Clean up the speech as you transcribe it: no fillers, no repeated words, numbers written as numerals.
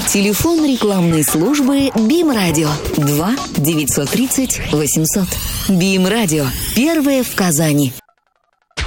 Телефон рекламной службы БИМ Радио 2 930 800. БИМ Радио. Первое в Казани.